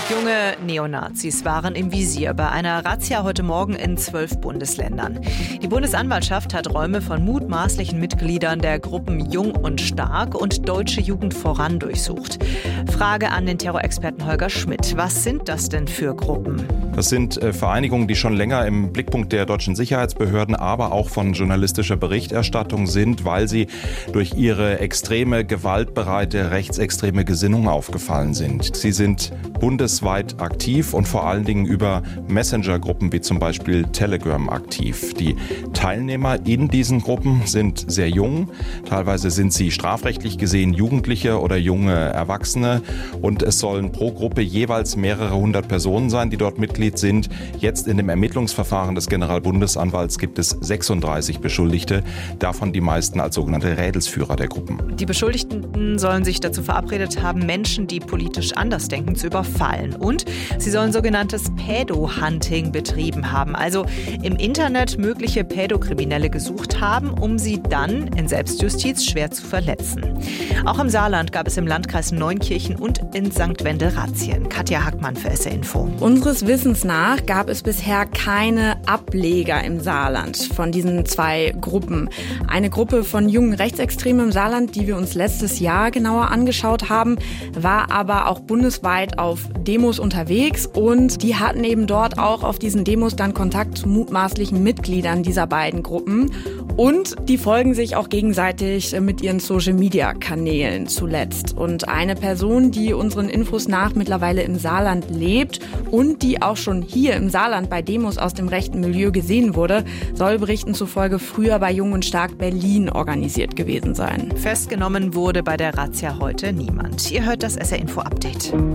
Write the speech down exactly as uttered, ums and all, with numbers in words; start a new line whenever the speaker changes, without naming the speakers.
Junge Neonazis waren im Visier bei einer Razzia heute Morgen in zwölf Bundesländern. Die Bundesanwaltschaft hat Räume von mutmaßlichen Mitgliedern der Gruppen Jung und Stark und Deutsche Jugend voran durchsucht. Frage an den Terrorexperten Holger Schmidt. Was sind das denn für Gruppen?
Das sind äh, Vereinigungen, die schon länger im Blickpunkt der deutschen Sicherheitsbehörden, aber auch von journalistischer Berichterstattung sind, weil sie durch ihre extreme, gewaltbereite, rechtsextreme Gesinnung aufgefallen sind. Sie sind bundesweit aktiv und vor allen Dingen über Messenger-Gruppen wie zum Beispiel Telegram aktiv. Die Teilnehmer in diesen Gruppen sind sehr jung. Teilweise sind sie strafrechtlich gesehen Jugendliche oder junge Erwachsene. Und es sollen pro Gruppe jeweils mehrere hundert Personen sein, die dort Mitglied sind. Jetzt in dem Ermittlungsverfahren des Generalbundesanwalts gibt es sechsunddreißig Beschuldigte, davon die meisten als sogenannte Rädelsführer der Gruppen.
Die Beschuldigten sollen sich dazu verabredet haben, Menschen, die politisch anders denken, zu überfallen. Und sie sollen sogenanntes Pädo-Hunting betrieben haben, also im Internet mögliche Pädokriminelle gesucht haben, um sie dann in Selbstjustiz schwer zu verletzen. Auch im Saarland gab es im Landkreis Neunkirchen und in Sankt Wendel Razzien. Katja Hackmann für S R Info.
Unseres Wissens nach gab es bisher keine Ableger im Saarland von diesen zwei Gruppen. Eine Gruppe von jungen Rechtsextremen im Saarland, die wir uns letztes Jahr genauer angeschaut haben, war aber auch bundesweit auf Demos unterwegs und die hatten eben dort auch auf diesen Demos dann Kontakt zu mutmaßlichen Mitgliedern dieser beiden Gruppen. Und die folgen sich auch gegenseitig mit ihren Social-Media-Kanälen zuletzt. Und eine Person, die unseren Infos nach mittlerweile im Saarland lebt und die auch schon hier im Saarland bei Demos aus dem rechten Milieu gesehen wurde, soll Berichten zufolge früher bei Jung und Stark Berlin organisiert gewesen sein.
Festgenommen wurde bei der Razzia heute niemand. Ihr hört das S R Info Update.